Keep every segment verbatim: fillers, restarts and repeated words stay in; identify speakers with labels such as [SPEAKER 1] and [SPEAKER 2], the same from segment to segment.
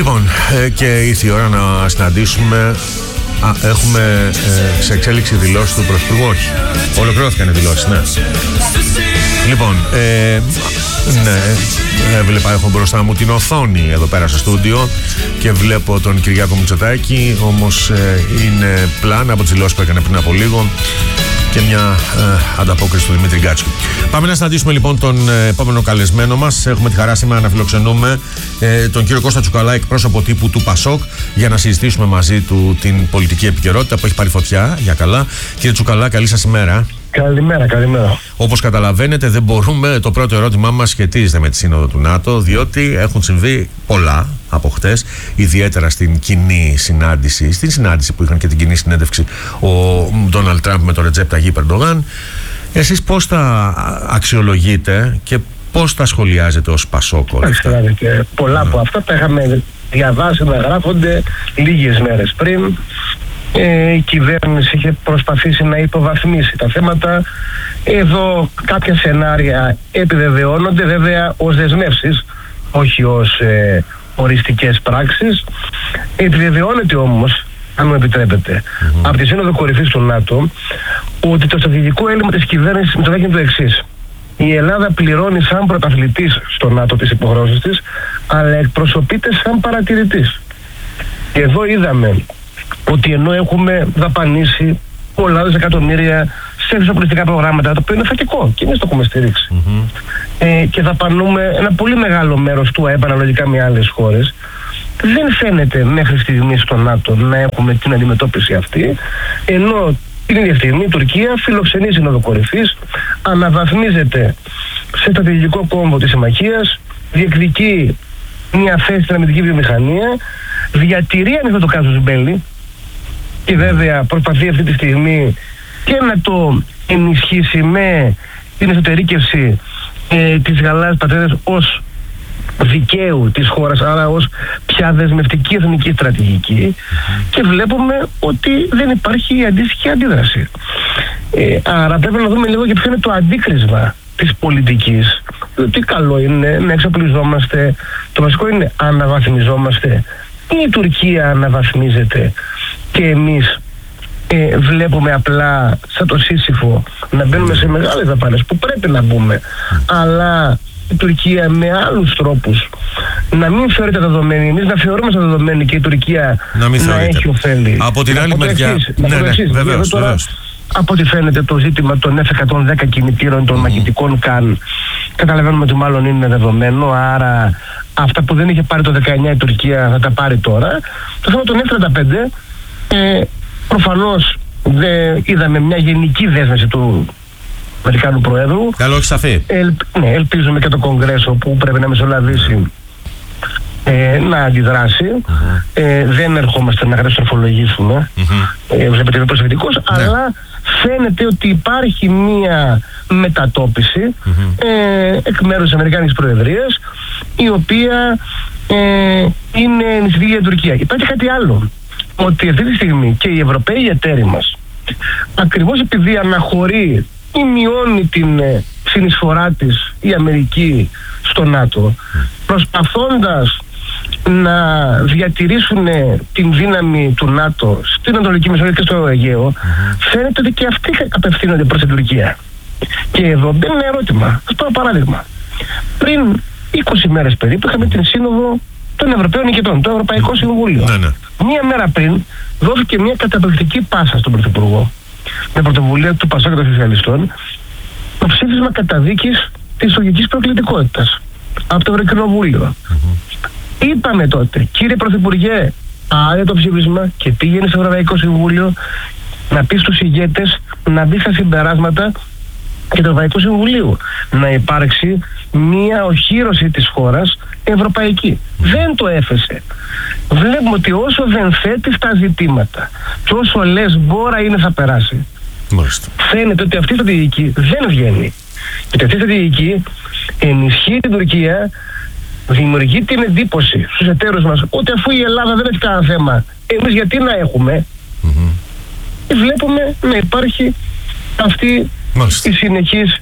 [SPEAKER 1] Λοιπόν, ε, και ήρθε η ώρα να συναντήσουμε. Α, έχουμε ε, σε εξέλιξη δηλώσεις του Πρωθυπουργού. Όχι, ολοκληρώθηκαν οι δηλώσεις, ναι. Λοιπόν, ε, ναι, έβλεπα, έχω μπροστά μου την οθόνη εδώ πέρα στο στούντιο και βλέπω τον Κυριάκο Μητσοτάκη, όμως ε, είναι πλάνα από τις δηλώσεις που έκανε πριν από λίγο και μια ε, ανταπόκριση του Δημήτρη Γκάτσου. Πάμε να συναντήσουμε λοιπόν τον ε, επόμενο καλεσμένο μας. Έχουμε τη χαρά σήμερα να φιλοξενούμε ε, τον κύριο Κώστα Τσουκαλά, εκπρόσωπο τύπου του Πασόκ, για να συζητήσουμε μαζί του την πολιτική επικαιρότητα που έχει πάρει φωτιά για καλά. Κύριε Τσουκαλά, καλή σας ημέρα.
[SPEAKER 2] Καλημέρα, καλημέρα.
[SPEAKER 1] Όπως καταλαβαίνετε, δεν μπορούμε. Το πρώτο ερώτημά μας σχετίζεται με τη Σύνοδο του ΝΑΤΟ, διότι έχουν συμβεί πολλά από χτες, ιδιαίτερα στην κοινή συνάντηση, στην συνάντηση που είχαν και την κοινή συνέντευξη ο Ντόναλντ Τραμπ με τον Ρετζέπ Ταγίπ Ερντογάν. Εσείς πώς τα αξιολογείτε και πώς τα σχολιάζετε ως Πασόκ όλα αυτά?
[SPEAKER 2] Πολλά mm. από αυτά τα είχαμε διαβάσει να γράφονται λίγες μέρες πριν. Ε, η κυβέρνηση είχε προσπαθήσει να υποβαθμίσει τα θέματα. Εδώ κάποια σενάρια επιβεβαιώνονται, βέβαια ως δεσμεύσεις, όχι ως ε, οριστικές πράξεις. Επιβεβαιώνεται όμως, αν μου επιτρέπετε, mm-hmm. από τη Σύνοδο Κορυφής του ΝΑΤΟ, ότι το στρατηγικό έλλειμμα της κυβέρνησης με το είναι το εξής. Η Ελλάδα πληρώνει σαν πρωταθλητής στο ΝΑΤΟ τις υποχρεώσεις της, αλλά εκπροσωπείται σαν παρατηρητής. Και εδώ είδαμε ότι ενώ έχουμε δαπανίσει πολλά δισεκατομμύρια σε εξοπλιστικά προγράμματα, το οποίο είναι φατικό και εμείς το έχουμε στηρίξει, mm-hmm. ε, και δαπανούμε ένα πολύ μεγάλο μέρος του ΑΕΠ αναλογικά με άλλες χώρες, δεν φαίνεται μέχρι στιγμή στο ΝΑΤΟ να έχουμε την αντιμετώπιση αυτή, ενώ την ίδια στιγμή η Τουρκία φιλοξενεί Σύνοδο Κορυφής, αναβαθμίζεται σε στρατηγικό κόμβο της συμμαχίας, διεκδικεί μια θέση στην αμυντική βιομηχανία, διατηρεί ανοιχτό το κάζους μπέλι και βέβαια προσπαθεί αυτή τη στιγμή και να το ενισχύσει με την εσωτερήκευση ε, της Γαλάζιας Πατρίδας ως δικαίου της χώρας, άρα ως πια δεσμευτική εθνική στρατηγική, και βλέπουμε ότι δεν υπάρχει αντίστοιχη αντίδραση. Ε, άρα πρέπει να δούμε λίγο και ποιο είναι το αντίκρισμα της πολιτικής. Τι καλό είναι να εξοπλιζόμαστε, το βασικό είναι αναβαθμιζόμαστε, η Τουρκία αναβαθμίζεται και εμείς ε, βλέπουμε απλά σαν το Σύσυφο να μπαίνουμε σε μεγάλες δαπάνες που πρέπει να μπούμε, αλλά η Τουρκία με άλλους τρόπους να μην θεωρείται δεδομένη, εμείς να θεωρούμε σαν δεδομένη και η Τουρκία να, να έχει ωφέλη.
[SPEAKER 1] Από την άλλη μεριά, ναι, ναι, βεβαίως, βεβαίως.
[SPEAKER 2] Από ό,τι φαίνεται το ζήτημα των εφ εκατόν δέκα κινητήρων, των mm. μαχητικών καν, καταλαβαίνουμε ότι μάλλον είναι δεδομένο, άρα αυτά που δεν είχε πάρει το δεκαεννιά η Τουρκία θα τα πάρει τώρα. Το θέμα των εφ τριάντα πέντε, ε, προφανώς δε, είδαμε μια γενική δέσμευση του Αμερικάνου Προέδρου.
[SPEAKER 1] Καλό, όχι σαφή.
[SPEAKER 2] Ελ, ναι, ελπίζουμε και το Κογκρέσο που πρέπει να μεσολαβήσει ε, να αντιδράσει. Mm-hmm. Ε, δεν ερχόμαστε να γραφολογήσουμε. Mm-hmm. Ε, βλέπετε είμαι προσεκτικός, mm-hmm. αλλά φαίνεται ότι υπάρχει μία μετατόπιση mm-hmm. ε, εκ μέρους της Αμερικάνικης Προεδρίας, η οποία ε, είναι ενισχυτική για την Τουρκία. Υπάρχει κάτι άλλο, ότι αυτή τη στιγμή και οι Ευρωπαίοι εταίροι μας, ακριβώς επειδή αναχωρεί ή μειώνει την ε, συνεισφορά της η Αμερική στο ΝΑΤΟ, προσπαθώντας να διατηρήσουν την δύναμη του ΝΑΤΟ στην Ανατολική Μεσόγειο και στο Αιγαίο, mm-hmm. φαίνεται ότι και αυτοί απευθύνονται προς την Τουρκία. Και εδώ μπαίνει ένα ερώτημα. Ας πω ένα παράδειγμα. Πριν είκοσι μέρες περίπου είχαμε την Σύνοδο των Ευρωπαίων Ηγετών, το Ευρωπαϊκό Συμβούλιο.
[SPEAKER 1] Mm-hmm.
[SPEAKER 2] Μία μέρα πριν δόθηκε μια καταπληκτική πάσα στον Πρωθυπουργό, με πρωτοβουλία του Πασόκ και των Σοσιαλιστών, το ψήφισμα καταδίκης της λογικής προκλητικότητας από το Ευρωκοινοβούλιο. Mm-hmm. Είπαμε τότε, κύριε Πρωθυπουργέ, άρε το ψήφισμα και πήγαινε στο Ευρωπαϊκό Συμβούλιο να πει στους ηγέτες να μπει στα συμπεράσματα και του Ευρωπαϊκού Συμβουλίου, να υπάρξει μία οχύρωση της χώρας ευρωπαϊκή. Mm. Δεν το έφεσε. Βλέπουμε ότι όσο δεν θέτει στα ζητήματα και όσο λες μπόρα είναι θα περάσει, Μάλιστα. φαίνεται ότι αυτή η στρατηγική δεν βγαίνει. Και αυτή η στρατηγική ενισχύει την Τουρκία, δημιουργεί την εντύπωση στους εταίρους μας ότι αφού η Ελλάδα δεν έχει κανένα θέμα, εμείς γιατί να έχουμε, mm-hmm. και βλέπουμε να υπάρχει αυτή Μάλιστα. η συνεχής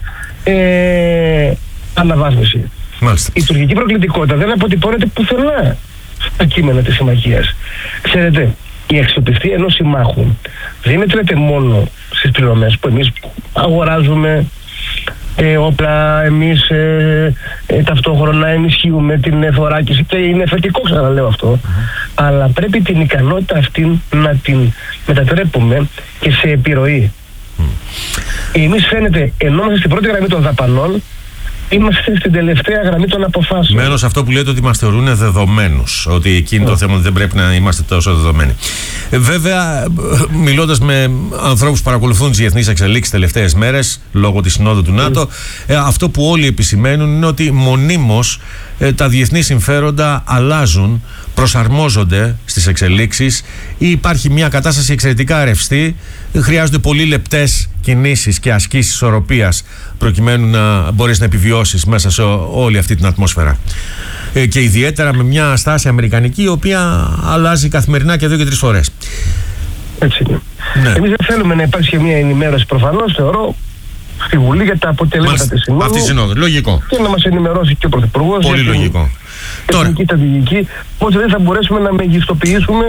[SPEAKER 2] ε, αναβάθμιση. Μάλιστα. Η τουρκική προκλητικότητα δεν αποτυπώνεται πουθενά στα κείμενα της συμμαχίας. Ξέρετε, η αξιοπιστία ενός συμμάχου δεν μετρέται μόνο στις πληρωμές που εμείς αγοράζουμε ε, όπλα, εμείς ε, ε, ταυτόχρονα ενισχύουμε την θωράκιση και είναι θετικό, ξαναλέω αυτό, mm-hmm. αλλά πρέπει την ικανότητα αυτή να την μετατρέπουμε και σε επιρροή. Mm. Εμείς φαίνεται, ενώ είμαστε στην πρώτη γραμμή των δαπανών, είμαστε στην τελευταία γραμμή των αποφάσεων.
[SPEAKER 1] Μένω σε αυτό που λέτε ότι μας θεωρούν δεδομένους. Ότι εκείνη το θέμα δεν πρέπει να είμαστε τόσο δεδομένοι. Ε, βέβαια, μιλώντας με ανθρώπους που παρακολουθούν τις διεθνείς εξελίξεις τελευταίες μέρες, λόγω της συνόδου του ΝΑΤΟ, ε, αυτό που όλοι επισημαίνουν είναι ότι μονίμως ε, τα διεθνή συμφέροντα αλλάζουν, προσαρμόζονται στις εξελίξεις ή υπάρχει μια κατάσταση εξαιρετικά ρευστή. Χρειάζονται πολύ λεπτές κινήσεις και ασκήσεις ισορροπίας προκειμένου να μπορείς να επιβιώσεις μέσα σε όλη αυτή την ατμόσφαιρα. Ε, και ιδιαίτερα με μια στάση αμερικανική η οποία αλλάζει καθημερινά και δύο και τρεις φορές.
[SPEAKER 2] Έτσι είναι. Ναι. Εμείς δεν θέλουμε να υπάρξει μια ενημέρωση, προφανώς θεωρώ, στη Βουλή για τα αποτελέσματα της Συνόδου.
[SPEAKER 1] Αυτή η Συνόδου, λογικό.
[SPEAKER 2] Και να μας ενημερώσει και ο Πρωθυπουργός.
[SPEAKER 1] Πολύ για λογικό.
[SPEAKER 2] Την εθνική στρατηγική, πώς δεν θα μπορέσουμε να μεγιστοποιήσουμε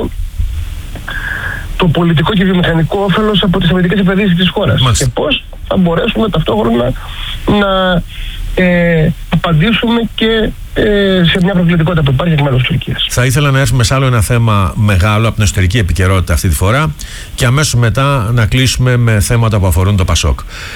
[SPEAKER 2] το πολιτικό και βιομηχανικό όφελος από τις αμυντικές επενδύσεις της χώρας. Μάλιστα. Και πώς θα μπορέσουμε ταυτόχρονα να ε, απαντήσουμε και ε, σε μια προκλητικότητα που υπάρχει εκ μέρους της Τουρκίας.
[SPEAKER 1] Θα ήθελα να έρθουμε σε άλλο ένα θέμα μεγάλο από την εσωτερική επικαιρότητα αυτή τη φορά και αμέσως μετά να κλείσουμε με θέματα που αφορούν το Πασόκ.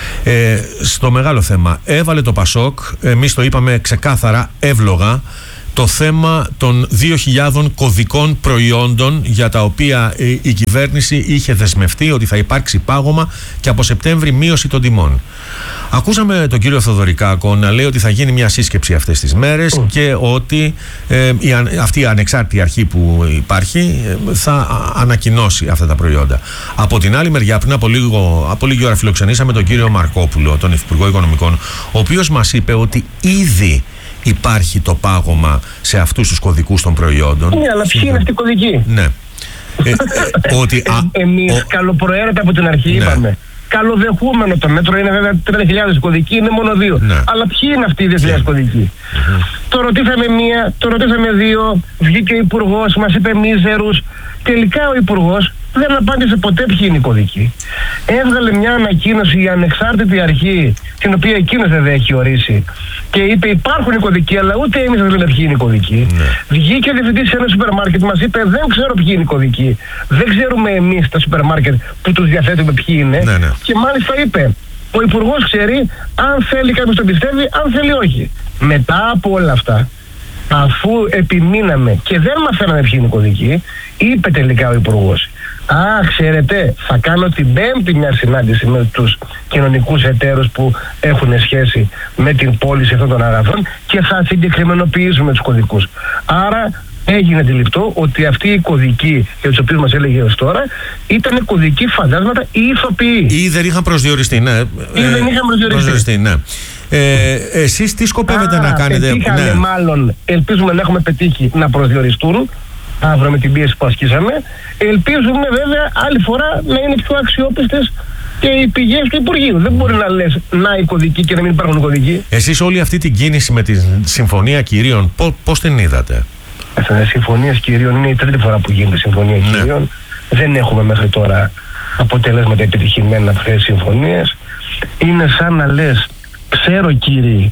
[SPEAKER 1] Ε, στο μεγάλο θέμα έβαλε το Πασόκ, εμείς το είπαμε ξεκάθαρα, εύλογα, το θέμα των δύο χιλιάδων κωδικών προϊόντων για τα οποία η κυβέρνηση είχε δεσμευτεί ότι θα υπάρξει πάγωμα και από Σεπτέμβρη μείωση των τιμών. Ακούσαμε τον κύριο Θοδωρικάκο να λέει ότι θα γίνει μια σύσκεψη αυτές τις μέρες mm. και ότι ε, η, αυτή η ανεξάρτητη αρχή που υπάρχει ε, θα ανακοινώσει αυτά τα προϊόντα. Από την άλλη μεριά, πριν από, λίγο, από λίγη ώρα φιλοξενήσαμε τον κύριο Μαρκόπουλο, τον Υφυπουργό Οικονομικών, ο οποίος μας είπε ότι ήδη υπάρχει το πάγωμα σε αυτούς τους κωδικούς των προϊόντων.
[SPEAKER 2] Ναι, αλλά ποιοι είναι αυτοί οι κωδικοί?
[SPEAKER 1] Ναι. ε, ε, ότι,
[SPEAKER 2] ε, εμείς ο... καλοπροαίρετα από την αρχή ναι. είπαμε. Καλοδεχούμενο το μέτρο, είναι βέβαια τριάντα χιλιάδες κωδικοί, είναι μόνο δύο. Ναι. Αλλά ποιοι είναι αυτοί οι δύο χιλιάδες κωδικοί? Mm-hmm. Το ρωτήσαμε μία, το ρωτήσαμε δύο, βγήκε ο Υπουργός, μας είπε μίζερους. Τελικά ο Υπουργός δεν απάντησε ποτέ ποιοι είναι οι κωδικοί. Έβγαλε μια ανακοίνωση η ανεξάρτητη αρχή, την οποία εκείνος δεν έχει ορίσει, και είπε υπάρχουν οι κωδικοί, αλλά ούτε εμείς δεν λέμε ποιοι είναι οι κωδικοί. Ναι. Βγήκε ο διευθυντής σε ένα σούπερ μάρκετ, μας είπε δεν ξέρω ποιοι είναι οι κωδικοί. Δεν ξέρουμε εμείς τα σούπερ μάρκετ που τους διαθέτουμε ποιοι είναι. Ναι, ναι. Και μάλιστα είπε, ο Υπουργός ξέρει αν θέλει κάποιος τον πιστεύει, αν θέλει όχι. Μετά από όλα αυτά, αφού επιμείναμε και δεν μαθαίναμε ποιοι είναι οι κωδικοί, είπε τελικά ο Υπουργός, α, ξέρετε, θα κάνω την Πέμπτη μια συνάντηση με τους κοινωνικούς εταίρους που έχουν σχέση με την πώληση αυτών των αγαθών και θα συγκεκριμενοποιήσουμε τους κωδικούς. Άρα έγινε αντιληπτό ότι αυτοί οι κωδικοί για τους οποίους μας έλεγε ως τώρα ήταν κωδικοί φαντάσματα ή ηθοποιοί.
[SPEAKER 1] Ή δεν είχαν προσδιοριστεί, ναι.
[SPEAKER 2] Ή δεν είχαν προσδιοριστεί.
[SPEAKER 1] προσδιοριστεί ναι. Ε, εσείς τι σκοπεύετε
[SPEAKER 2] Άρα,
[SPEAKER 1] να κάνετε?
[SPEAKER 2] Πετύχαμε, ναι. μάλλον, ελπίζουμε να έχουμε πετύχει να προσδιοριστούν αύριο με την πίεση που ασκήσαμε. Ελπίζουμε βέβαια άλλη φορά να είναι πιο αξιόπιστες και οι πηγές του Υπουργείου. Δεν μπορεί να λες να οι κωδικοί και να μην υπάρχουν κωδικοί.
[SPEAKER 1] Εσείς όλη αυτή την κίνηση με τη Συμφωνία Κυρίων πώς, πώς την είδατε?
[SPEAKER 2] Αυτή Συμφωνία Κυρίων είναι η τρίτη φορά που γίνεται Συμφωνία ναι. Κυρίων. Δεν έχουμε μέχρι τώρα αποτελέσματα επιτυχημένα αυτές τις συμφωνίες. Είναι σαν να λες, ξέρω κύριοι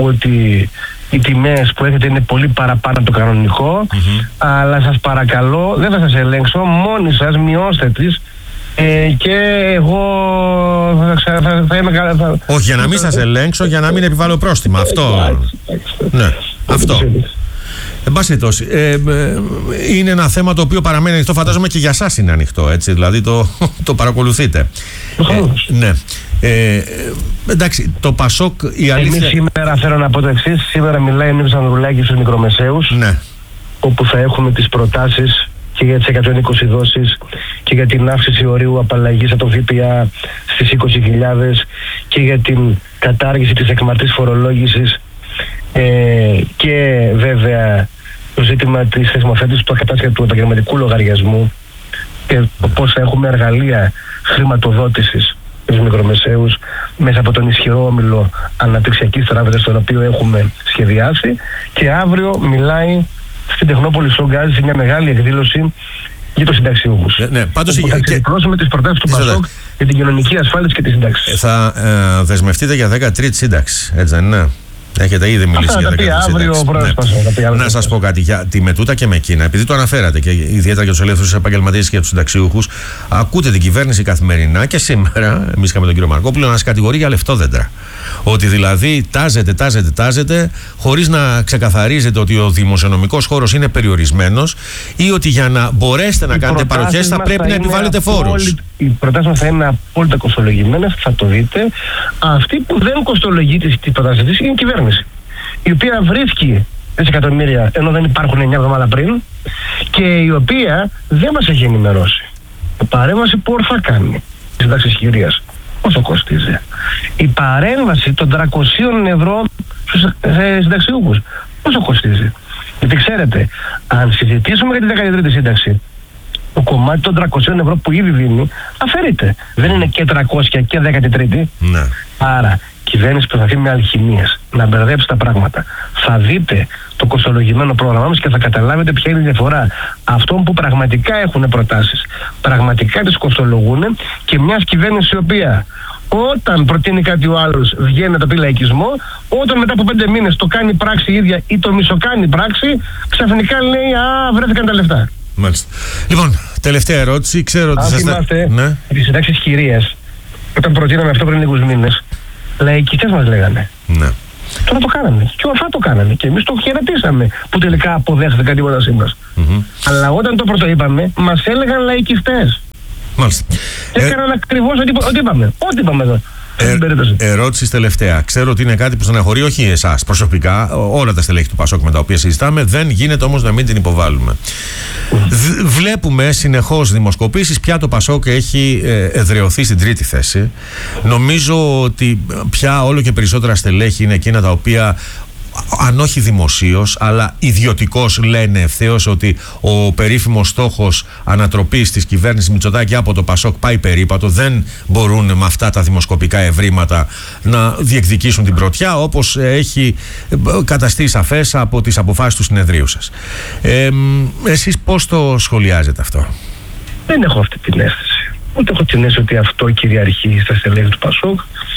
[SPEAKER 2] ότι οι τιμές που έχετε είναι πολύ παραπάνω από το κανονικό, mm-hmm. αλλά σας παρακαλώ, δεν θα σας ελέγξω, μόνοι σας μειώστε τις ε, και εγώ θα, θα, θα είμαι καλά. Θα...
[SPEAKER 1] Όχι, για να μην σας ελέγξω, για να μην επιβάλλω πρόστιμα. Αυτό. Ναι, αυτό. Εν πάση περιπτώσει, ε, ε, είναι ένα θέμα το οποίο παραμένει ανοιχτό, φαντάζομαι και για εσάς είναι ανοιχτό, έτσι, δηλαδή το, το παρακολουθείτε. Ε, ναι. Ε, εντάξει, το Πασόκ, η αλήθεια...
[SPEAKER 2] Εμείς σήμερα θέλω να πω το εξής, σήμερα μιλάει ο Νίκος Ανδρουλάκης στους μικρομεσαίους,
[SPEAKER 1] ναι.
[SPEAKER 2] όπου θα έχουμε τις προτάσεις και για τις εκατόν είκοσι δόσεις και για την αύξηση ορίου απαλλαγής από το ΦΠΑ στις είκοσι χιλιάδες και για την κατάργηση της εκμαρτής φορολόγησης ε, και βέβαια το ζήτημα της θεσμοθέτησης του ακατάσχετου του επαγγελματικού λογαριασμού και πώς θα έχουμε εργαλεία χρηματοδότησης τους μικρομεσαίους μέσα από τον ισχυρό όμιλο αναπτυξιακής τράπεζας τον οποίο έχουμε σχεδιάσει, και αύριο μιλάει στην Τεχνόπολη στο Γκάζι σε μια μεγάλη εκδήλωση για τους συνταξιούχους.
[SPEAKER 1] Ναι, ναι, πάντως
[SPEAKER 2] θα ξεδιπλώσουμε τις προτάσεις του Πασόκ για την κοινωνική ασφάλιση και τη σύνταξη.
[SPEAKER 1] Θα ε, δεσμευτείτε για δεκατρίτη σύνταξη, έτσι δεν είναι? Έχετε ήδη μιλήσει για δεκατρίτη σύνταξη. Ναι. Να σας πω κάτι για τη μετούτα και με εκείνα, επειδή το αναφέρατε και ιδιαίτερα για τους ελεύθερους επαγγελματίες και για τους συνταξιούχους. Ακούτε την κυβέρνηση καθημερινά και σήμερα, εμείς είχαμε τον κύριο Μαρκόπουλο, να μας κατηγορεί για λεφτόδεντρα. Ότι δηλαδή τάζεται, τάζεται, τάζεται, χωρίς να ξεκαθαρίζετε ότι ο δημοσιονομικός χώρος είναι περιορισμένος ή ότι για να μπορέσετε να κάνετε παροχές θα πρέπει να επιβάλλετε φόρους.
[SPEAKER 2] Οι προτάσεις μας θα είναι απόλυτα κοστολογημένες, θα το δείτε. Αυτή που δεν κοστολογεί τις προτάσεις της είναι η κυβέρνηση, η οποία βρίσκει δισεκατομμύρια ενώ δεν υπάρχουν εννιά εβδομάδα πριν και η οποία δεν μας έχει ενημερώσει. Η παρέμβαση που θα κάνει της συντάξης χειρίας, πόσο κοστίζει? Η παρέμβαση των τριακοσίων ευρώ στους συνταξιούχους, πόσο κοστίζει? Γιατί ξέρετε, αν συζητήσουμε για τη δεκατρίτη σύνταξη, το κομμάτι των τριακοσίων ευρώ που ήδη δίνει αφαιρείται. Δεν είναι και τριακόσια και δέκατη τρίτη.
[SPEAKER 1] Ναι.
[SPEAKER 2] Άρα, η κυβέρνηση προσπαθεί με αλχημίες να μπερδέψει τα πράγματα. Θα δείτε το κοστολογημένο πρόγραμμά μας και θα καταλάβετε ποια είναι η διαφορά αυτών που πραγματικά έχουν προτάσεις, πραγματικά τις κοστολογούν, και μιας κυβέρνησης η οποία όταν προτείνει κάτι ο άλλος βγαίνει να το πει λαϊκισμό, όταν μετά από πέντε μήνες το κάνει πράξη η ίδια ή το μισοκάνει πράξη, ξαφνικά λέει «Α, βρέθηκαν τα λεφτά».
[SPEAKER 1] Μάλιστα. Λοιπόν, τελευταία ερώτηση. Ξέρω ότι
[SPEAKER 2] αν
[SPEAKER 1] σας...
[SPEAKER 2] θυμάστε,
[SPEAKER 1] ναι.
[SPEAKER 2] τις συντάξεις χειρίας, όταν προτείναμε αυτό πριν λίγους μήνες, λαϊκιστές μας λέγανε.
[SPEAKER 1] Ναι.
[SPEAKER 2] Τώρα το κάνανε. Και ορθά το κάνανε. Και εμείς το χαιρετήσαμε που τελικά αποδέχθηκαν την πρότασή μας. Mm-hmm. Αλλά όταν το πρώτο είπαμε, μας έλεγαν λαϊκιστές.
[SPEAKER 1] Μάλιστα.
[SPEAKER 2] Και έκαναν ε... ακριβώς ό,τι, ό,τι είπαμε. Ό,τι είπαμε εδώ.
[SPEAKER 1] Ε, ερώτηση τελευταία. Ξέρω ότι είναι κάτι που στεναχωρεί όχι εσάς προσωπικά, όλα τα στελέχη του Πασόκ με τα οποία συζητάμε. Δεν γίνεται όμως να μην την υποβάλουμε. Mm. Βλέπουμε συνεχώς δημοσκοπήσεις. Πια το Πασόκ έχει ε, εδραιωθεί στην τρίτη θέση. Νομίζω ότι πια όλο και περισσότερα στελέχη είναι εκείνα τα οποία, αν όχι δημοσίως, αλλά ιδιωτικώς λένε ευθέως ότι ο περίφημος στόχος ανατροπής της κυβέρνησης Μητσοτάκη από το Πασόκ πάει περίπατο. Δεν μπορούν με αυτά τα δημοσκοπικά ευρήματα να διεκδικήσουν την πρωτιά, όπως έχει καταστεί σαφές από τις αποφάσεις του συνεδρίου σας. Ε, εσείς πώς το σχολιάζετε αυτό?
[SPEAKER 2] Δεν έχω αυτή την αίσθηση. Ούτε έχω την αίσθηση ότι αυτό κυριαρχεί στα στελέχη του Πασόκ.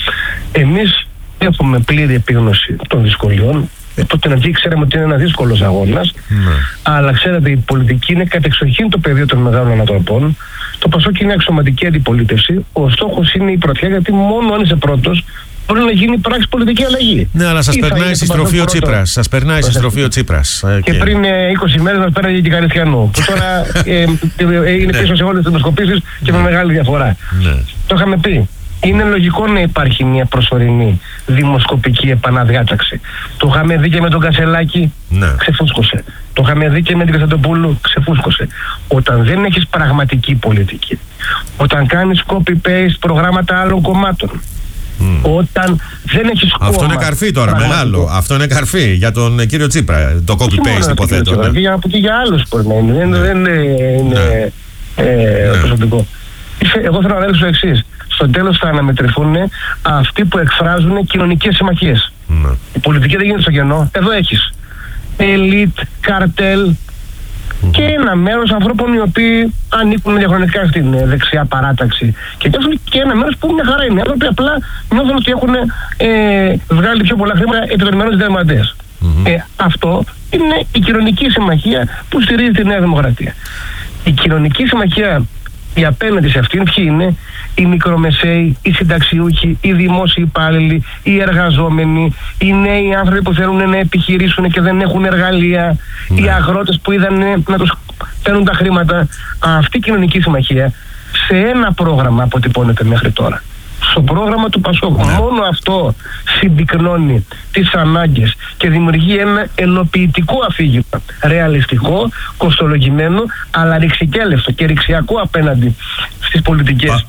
[SPEAKER 2] Εμείς έχουμε πλήρη επίγνωση των δυσκολιών. Από την αρχή ξέραμε ότι είναι ένα δύσκολος αγώνας, ναι. Αλλά ξέρετε, η πολιτική είναι κατεξοχήν το πεδίο των μεγάλων ανατροπών. Το Πασόκ είναι αξιωματική αντιπολίτευση. Ο στόχος είναι η πρωτιά, γιατί μόνο αν είσαι πρώτος μπορεί να γίνει πράξη πολιτική αλλαγή.
[SPEAKER 1] Ναι, αλλά σας περνάει στη στροφή ο Τσίπρας. Σας περνάει στη στροφή ο Τσίπρας.
[SPEAKER 2] Και okay. πριν ε, είκοσι μέρες μας πέραγε και Καριστιανού. Που τώρα ε, ε, είναι πίσω σε όλες τις δημοσκοπήσεις και με μεγάλη διαφορά. Ναι. Το είχαμε πει. Είναι λογικό να υπάρχει μια προσωρινή δημοσκοπική επαναδιάταξη. Το είχαμε δει και με τον Κασελάκη, ναι. Ξεφούσκωσε. Το είχαμε δει και με την Κωνσταντοπούλου, ξεφούσκωσε. Όταν δεν έχεις πραγματική πολιτική, όταν κάνεις copy-paste προγράμματα άλλων κομμάτων, mm. όταν δεν έχεις κόμμα...
[SPEAKER 1] Αυτό είναι καρφί τώρα, πραγματικό. Μεγάλο. Αυτό είναι καρφί για τον κύριο Τσίπρα, το copy-paste υποθέτω.
[SPEAKER 2] Ναι. Και, για, και για άλλους μπορεί να είναι. Δεν, ναι. δεν είναι ναι. ε, ναι. προσωπικό. Εγώ θέλω να ρωτήσω το εξής. Στο τέλος θα αναμετρηθούν αυτοί που εκφράζουν κοινωνικές συμμαχίες. Ναι. Η πολιτική δεν γίνεται στο κενό. Εδώ έχεις ελίτ, καρτέλ mm-hmm. και ένα μέρος ανθρώπων οι οποίοι ανήκουν διαχρονικά στην δεξιά παράταξη. Και και ένα μέρος που μια χαρά είναι. Άνθρωποι απλά νιώθουν ότι έχουν ε, βγάλει πιο πολλά χρήματα επιβεβαιωμένους διαμαντές. Mm-hmm. Ε, αυτό είναι η κοινωνική συμμαχία που στηρίζει τη Νέα Δημοκρατία. Η κοινωνική συμμαχία, η απέναντι σε αυτήν, ποιοι είναι? Οι μικρομεσαίοι, οι συνταξιούχοι, οι δημόσιοι υπάλληλοι, οι εργαζόμενοι, οι νέοι άνθρωποι που θέλουν να επιχειρήσουν και δεν έχουν εργαλεία, ναι. οι αγρότες που είδαν να τους παίρνουν τα χρήματα. Αυτή η κοινωνική συμμαχία σε ένα πρόγραμμα αποτυπώνεται μέχρι τώρα. Στο πρόγραμμα του Πασόκ. Ναι. Μόνο αυτό συμπυκνώνει τις ανάγκες και δημιουργεί ένα ενοποιητικό αφήγημα. Ρεαλιστικό, κοστολογημένο, αλλά ρηξικέλευτο και ρηξιακό απέναντι στις πολιτικές.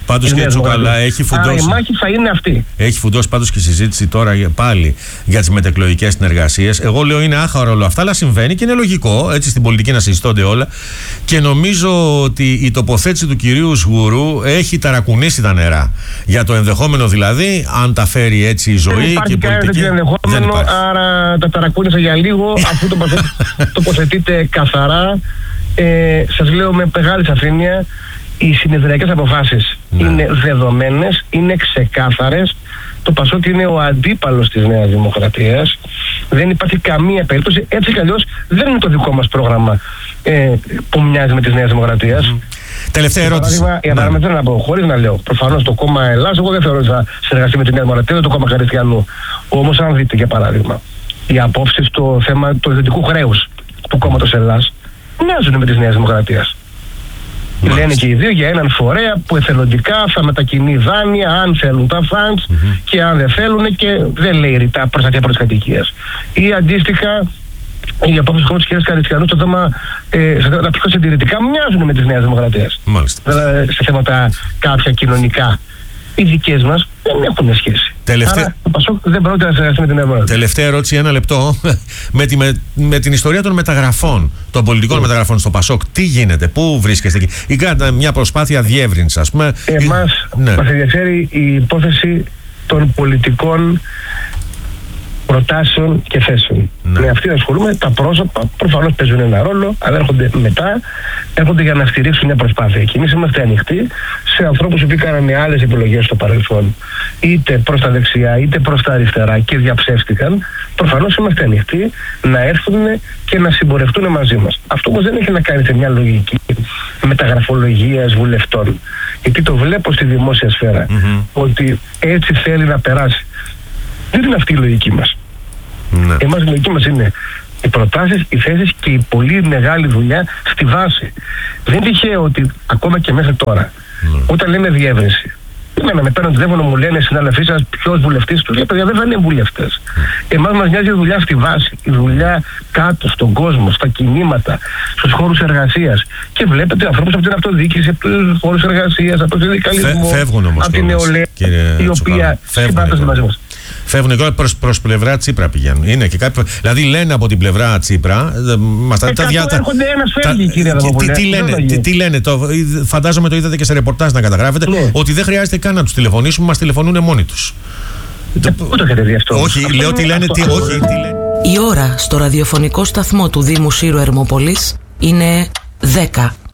[SPEAKER 1] Πάντως και Τσουκαλά έχει φουντώσει.
[SPEAKER 2] Άρα η μάχη θα είναι αυτή.
[SPEAKER 1] Έχει φουντώσει πάντως και συζήτηση τώρα πάλι για τις μετεκλογικές συνεργασίες. Εγώ λέω είναι άχαρο όλο αυτά, αλλά συμβαίνει και είναι λογικό έτσι στην πολιτική να συζητώνται όλα. Και νομίζω ότι η τοποθέτηση του κυρίου Σγουρού έχει ταρακουνήσει τα νερά. Για το ενδεχόμενο δηλαδή, αν τα φέρει έτσι η ζωή
[SPEAKER 2] δεν
[SPEAKER 1] και η πολιτική.
[SPEAKER 2] Δεν υπάρχει. Άρα τα ταρακούνησα για λίγο, αφού το τοποθετείτε καθαρά. Ε, σας λέω με μεγάλη σαφήνεια, οι συνεδριακές αποφάσεις ναι. είναι δεδομένες, είναι ξεκάθαρες. Το Πασόκ είναι ο αντίπαλος της Νέας Δημοκρατίας. Δεν υπάρχει καμία περίπτωση. Έτσι κι αλλιώς δεν είναι το δικό μας πρόγραμμα ε, που μοιάζει με της Νέας Δημοκρατίας. Mm.
[SPEAKER 1] Τελευταία ερώτηση.
[SPEAKER 2] Για παράδειγμα, θέλω να πω, χωρίς να λέω, προφανώς το κόμμα Ελλάς, εγώ δεν θεωρώ ότι θα συνεργαστεί με τη Νέα Δημοκρατία, το κόμμα Χαριστιανού. Όμως, αν δείτε για παράδειγμα, οι απόψεις στο θέμα του ιδιωτικού χρέους του κόμματος Ελλάς μοιάζουν με της Νέας Δημοκρατίας. Μάλιστα. Λένε και οι δύο για έναν φορέα που εθελοντικά θα μετακινεί δάνεια αν θέλουν τα funds mm-hmm. και αν δεν θέλουν και δεν λέει ρητά προστασία πρώτης κατοικίας. Ή αντίστοιχα, οι απόψεις του κ. Χαριστιανού στο θέμα, ε, σε θέματα πιο συντηρητικά μοιάζουν με της Νέας Δημοκρατίας. Δηλαδή, σε θέματα κάποια κοινωνικά. Οι δικές μας δεν έχουν σχέση.
[SPEAKER 1] Τελευταία...
[SPEAKER 2] Άρα το Πασόκ δεν πρόκειται να συνεργαστεί με την Ευρώπη.
[SPEAKER 1] Τελευταία ερώτηση, ένα λεπτό. με, τη, με, με την ιστορία των μεταγραφών, των πολιτικών mm. μεταγραφών στο Πασόκ, τι γίνεται, πού βρίσκεστε εκεί? Ή κάνετε μια προσπάθεια διεύρυνσης, ας πούμε.
[SPEAKER 2] Εμάς ναι. μας ενδιαφέρει η υπόθεση των πολιτικών προτάσεων και θέσεων. Ναι. Με αυτή ασχολούμαι. Τα πρόσωπα προφανώς παίζουν ένα ρόλο, αλλά έρχονται μετά, έρχονται για να στηρίξουν μια προσπάθεια. Και εμείς είμαστε ανοιχτοί σε ανθρώπους που κάνανε άλλες επιλογές στο παρελθόν, είτε προς τα δεξιά είτε προς τα αριστερά και διαψεύστηκαν. Προφανώς είμαστε ανοιχτοί να έρθουν και να συμπορευτούν μαζί μας. Αυτό όμως δεν έχει να κάνει σε μια λογική μεταγραφολογίας βουλευτών. Γιατί το βλέπω στη δημόσια σφαίρα mm-hmm. ότι έτσι θέλει να περάσει. Δεν είναι αυτή η λογική μας. Ναι. Εμάς η λογική μας είναι οι προτάσεις, οι θέσεις και η πολύ μεγάλη δουλειά στη βάση. Δεν είναι τυχαίο ότι ακόμα και μέχρι τώρα, ναι. όταν λέμε διεύρυνση, εμένα με παίρνουν τηλέφωνο, μου λένε συναδελφοί σας ποιος βουλευτής, τους λέει παιδιά δεν θα είναι βουλευτές. Εμάς μας νοιάζει η δουλειά στη βάση, η δουλειά κάτω στον κόσμο, στα κινήματα, στους χώρους εργασίας. Και βλέπετε ανθρώπους από την αυτοδιοίκηση, από τους χώρους εργασίας, από τον συνδικαλισμό, από την νεολαία, η οποία συμπράττουν μαζί μας.
[SPEAKER 1] Φεύγουν και προς, προς πλευρά Τσίπρα πηγαίνουν. Είναι και κάποιοι, δηλαδή λένε από την πλευρά Τσίπρα. Μας τα, τα,
[SPEAKER 2] έρχονται ένας φεύγει, κύριε Δαμοπολέ.
[SPEAKER 1] Τι, τι λένε, τι, τι λένε το, φαντάζομαι το είδατε και σε ρεπορτάζ να καταγράφετε, ναι. ότι δεν χρειάζεται καν να τους τηλεφωνήσουμε, μας τηλεφωνούν μόνοι τους.
[SPEAKER 2] Ε, πού το έχετε δει αυτό?
[SPEAKER 1] Όχι, αυτό λέω τι λένε, αυτό, τι, αυτό, όχι, τι λένε.
[SPEAKER 3] Η ώρα στο ραδιοφωνικό σταθμό του Δήμου Σύρου Ερμοπολής είναι δέκα.